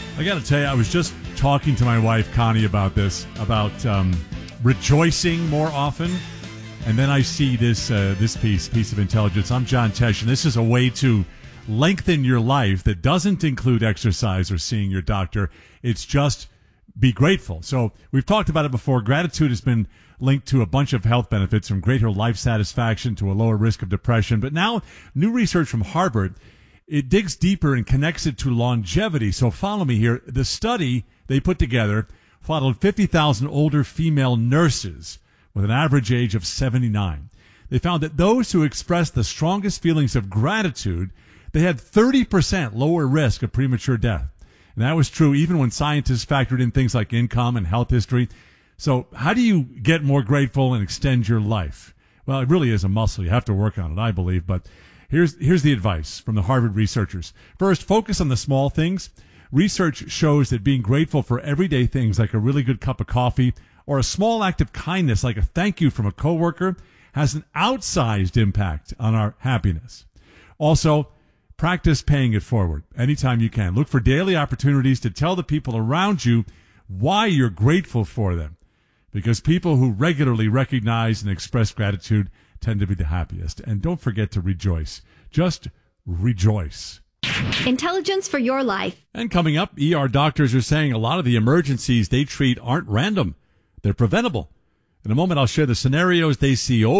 I got to tell you, I was just talking to my wife, Connie, about this, about rejoicing more often. And then I see this piece of intelligence. I'm John Tesh, and this is a way to lengthen your life that doesn't include exercise or seeing your doctor. It's just be grateful. So we've talked about it before. Gratitude has been linked to a bunch of health benefits, from greater life satisfaction to a lower risk of depression. But now, new research from Harvard, it digs deeper and connects it to longevity. So follow me here. The study they put together followed 50,000 older female nurses with an average age of 79. They found that those who expressed the strongest feelings of gratitude, they had 30% lower risk of premature death. And that was true even when scientists factored in things like income and health history. So how do you get more grateful and extend your life? Well, it really is a muscle. You have to work on it, I believe. But here's the advice from the Harvard researchers. First, focus on the small things. Research shows that being grateful for everyday things like a really good cup of coffee or a small act of kindness like a thank you from a coworker has an outsized impact on our happiness. Also, practice paying it forward anytime you can. Look for daily opportunities to tell the people around you why you're grateful for them, because people who regularly recognize and express gratitude tend to be the happiest. And don't forget to rejoice. Just rejoice. Intelligence for your life. And coming up, ER doctors are saying a lot of the emergencies they treat aren't random. They're preventable. In a moment, I'll share the scenarios they see